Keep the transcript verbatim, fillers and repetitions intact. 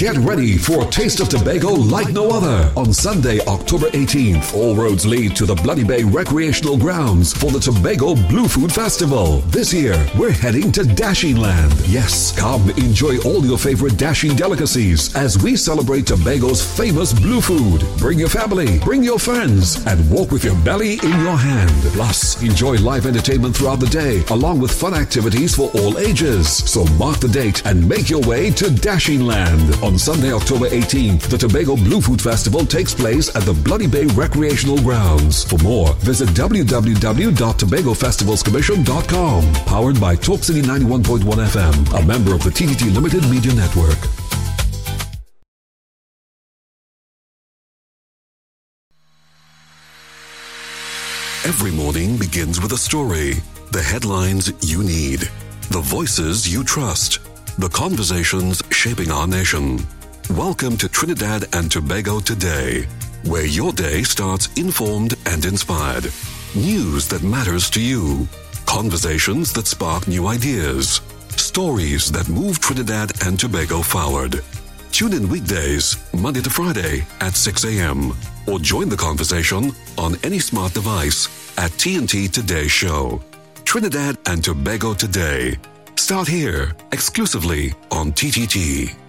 Get ready for a taste of Tobago like no other on Sunday, October eighteenth. All roads lead to the Bloody Bay Recreational Grounds for the Tobago Blue Food Festival. This year, we're heading to Dashing Land. Yes, come enjoy all your favorite dashing delicacies as we celebrate Tobago's famous blue food. Bring your family, bring your friends, and walk with your belly in your hand. Plus, enjoy live entertainment throughout the day, along with fun activities for all ages. So mark the date and make your way to Dashing Land. On Sunday, October eighteenth, the Tobago Blue Food Festival takes place at the Bloody Bay Recreational Grounds. For more, visit w w w dot tobago festivals commission dot com. Powered by Talk City ninety-one point one F M, a member of the T T T Limited Media Network. Every morning begins with a story. The headlines you need. The voices you trust. The conversations shaping our nation. Welcome to Trinidad and Tobago Today, where your day starts informed and inspired. News that matters to you. Conversations that spark new ideas. Stories that move Trinidad and Tobago forward. Tune in weekdays, Monday to Friday at six a.m. or join the conversation on any smart device at T N T Today Show. Trinidad and Tobago Today. Start here, exclusively on T T T.